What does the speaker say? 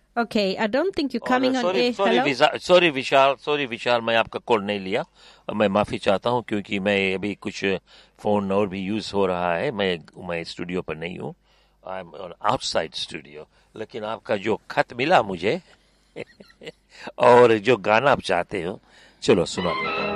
Okay, I don't think you're coming on sorry air. Sorry Hello? Sorry विशाल, मैं आपका call नहीं लिया। मैं माफी चाहता हूँ क्योंकि मैं अभी कुछ फोन और भी यूज हो रहा है। मैं स्टूडियो पर नहीं हूँ। I am on outside studio. लेकिन आपका जो खत मिला मुझे और जो गाना आप चाहते हो, चलो सुना देता हूँ।